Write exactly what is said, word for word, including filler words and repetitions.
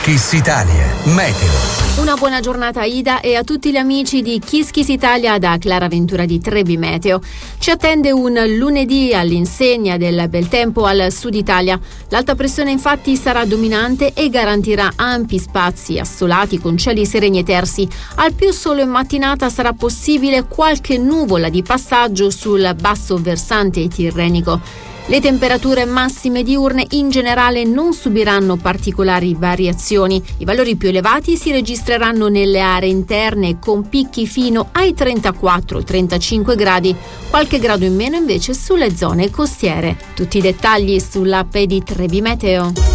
Kiss Italia Meteo. Una buona giornata a Ida e a tutti gli amici di Kiss Kiss Italia da Clara Ventura di Trebi Meteo. Ci attende un lunedì all'insegna del bel tempo al sud Italia. L'alta pressione infatti sarà dominante e garantirà ampi spazi assolati con cieli sereni e tersi. Al più solo in mattinata sarà possibile qualche nuvola di passaggio sul basso versante tirrenico. Le temperature massime diurne in generale non subiranno particolari variazioni. I valori più elevati si registreranno nelle aree interne con picchi fino ai trentaquattro trentacinque gradi, qualche grado in meno invece sulle zone costiere. Tutti i dettagli sull'app di Trebi Meteo.